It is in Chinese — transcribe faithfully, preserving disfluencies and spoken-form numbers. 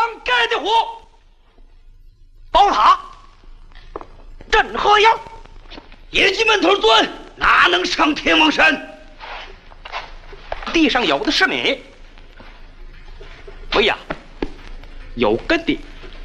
盖的火，宝塔镇河阳，野鸡门头钻，哪能上天王山？ 地上有的是米。喂呀，有根的